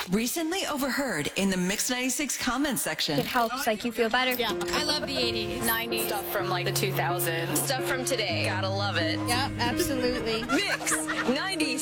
Recently overheard in the Mix 96 comments section. It helps like you feel better. Yeah, I love the 80s, 90s. Stuff from like the 2000s. Stuff from today. Gotta love it. Yep, absolutely. Mix 90s.